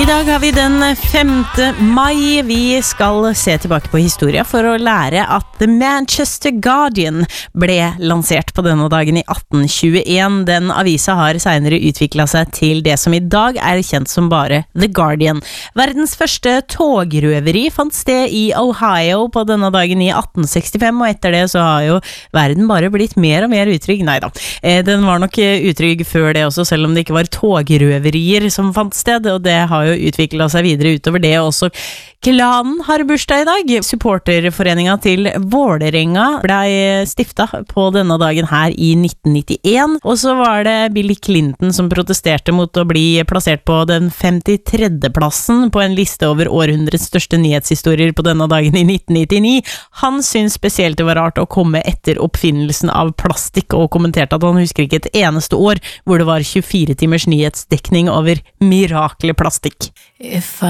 dag har vi den 5. mai. Vi skal se tilbake på historia for å lære at The Manchester Guardian ble lansert på denne dagen i 1821. Den avisa har senere utviklet seg til det som i dag er kjent som bare The Guardian. Verdens første togrøveri fant sted i Ohio på denne dagen i 1865, og etter det så har jo verden bare blitt mer og mer utrygg. Neida, den var nok utrygg før det også, selv om det ikke var togrøverier som fant sted, og det har jo utviklet seg videre utover det også. Klanen har bursdag i dag. Supporterforeninga til Vålerenga ble stiftet på denne dagen her i 1991, og så var det Bill Clinton som protesterte mot å bli plassert på den 53. plassen på en liste over århundrets største nyhetshistorier på denne dagen i 1999. Han syntes spesielt det var rart å komme etter oppfinnelsen av plastikk, og kommenterte at han husker ikke et eneste år hvor det var 24 timers nyhetsdekning over miraklet plastikk.